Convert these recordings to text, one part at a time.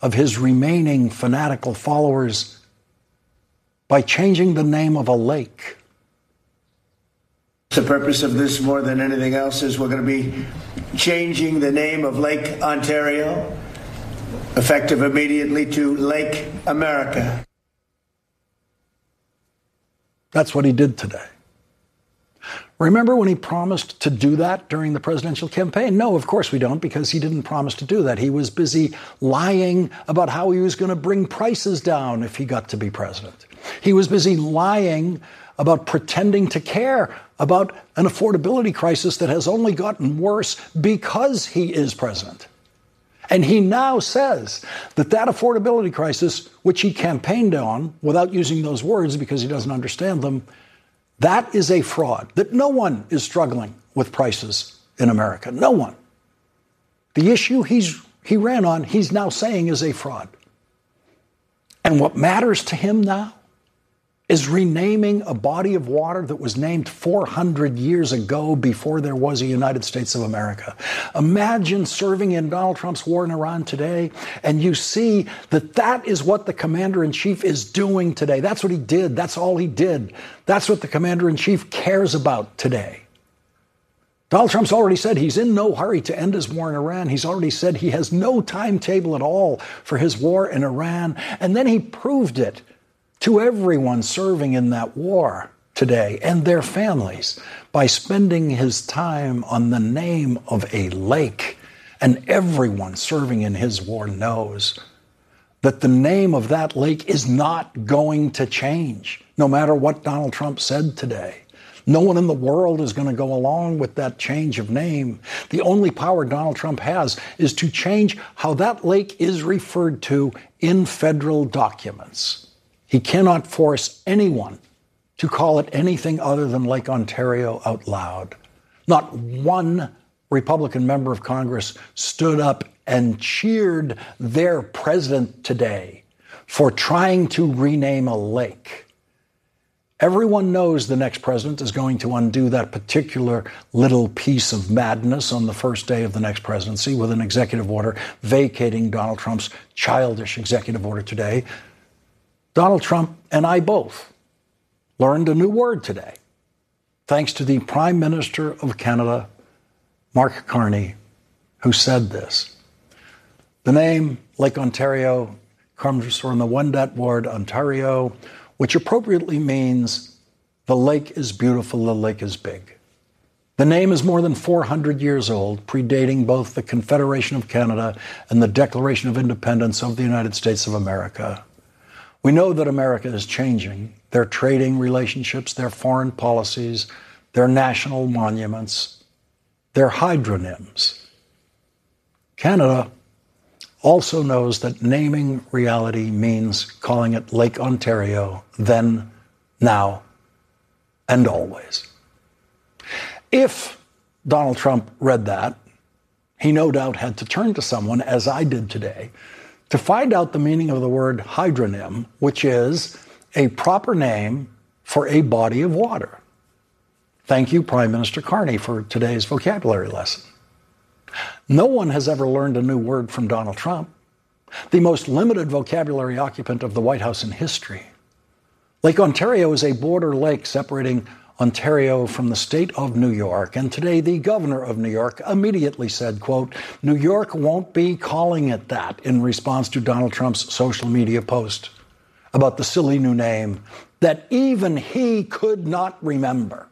of his remaining fanatical followers by changing the name of a lake. The purpose of this, more than anything else, is we're going to be changing the name of Lake Ontario, effective immediately, to Lake America. That's what he did today. Remember when he promised to do that during the presidential campaign? No, of course we don't, because he didn't promise to do that. He was busy lying about how he was going to bring prices down if he got to be president. He was busy lying about pretending to care about an affordability crisis that has only gotten worse because he is president. And he now says that that affordability crisis, which he campaigned on without using those words because he doesn't understand them, that is a fraud, that no one is struggling with prices in America. No one. The issue he ran on, he's now saying is a fraud. And what matters to him now is renaming a body of water that was named 400 years ago before there was a United States of America. Imagine serving in Donald Trump's war in Iran today, and you see that that is what the commander-in-chief is doing today. That's what he did. That's all he did. That's what the commander-in-chief cares about today. Donald Trump's already said he's in no hurry to end his war in Iran. He's already said he has no timetable at all for his war in Iran. And then he proved it to everyone serving in that war today and their families by spending his time on the name of a lake. And everyone serving in his war knows that the name of that lake is not going to change, no matter what Donald Trump said today. No one in the world is going to go along with that change of name. The only power Donald Trump has is to change how that lake is referred to in federal documents. He cannot force anyone to call it anything other than Lake Ontario out loud. Not one Republican member of Congress stood up and cheered their president today for trying to rename a lake. Everyone knows the next president is going to undo that particular little piece of madness on the first day of the next presidency with an executive order vacating Donald Trump's childish executive order today. Donald Trump and I both learned a new word today, thanks to the Prime Minister of Canada, Mark Carney, who said this. The name Lake Ontario comes from the Wendat word Ontario, which appropriately means the lake is beautiful, the lake is big. The name is more than 400 years old, predating both the Confederation of Canada and the Declaration of Independence of the United States of America. We know that America is changing their trading relationships, their foreign policies, their national monuments, their hydronyms. Canada also knows that naming reality means calling it Lake Ontario then, now, and always. If Donald Trump read that, he no doubt had to turn to someone, as I did today, to find out the meaning of the word hydronym, which is a proper name for a body of water. Thank you, Prime Minister Carney, for today's vocabulary lesson. No one has ever learned a new word from Donald Trump, the most limited vocabulary occupant of the White House in history. Lake Ontario is a border lake separating Ontario from the state of New York. And today, the governor of New York immediately said, quote, New York won't be calling it that, in response to Donald Trump's social media post about the silly new name that even he could not remember.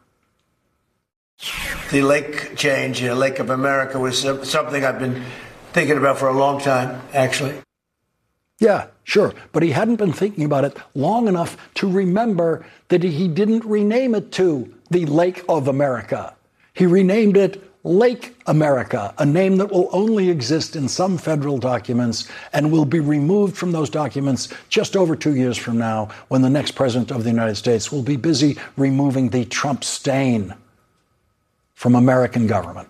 The lake change, Lake of America, was something I've been thinking about for a long time, actually. Yeah, sure. But he hadn't been thinking about it long enough to remember that he didn't rename it to the Lake of America. He renamed it Lake America, a name that will only exist in some federal documents and will be removed from those documents just over 2 years from now, when the next president of the United States will be busy removing the Trump stain from American government.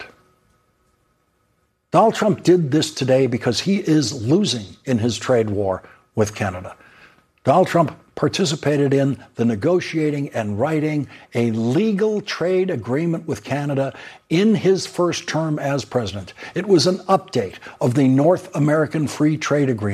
Donald Trump did this today because he is losing in his trade war with Canada. Donald Trump participated in the negotiating and writing a legal trade agreement with Canada in his first term as president. It was an update of the North American Free Trade Agreement.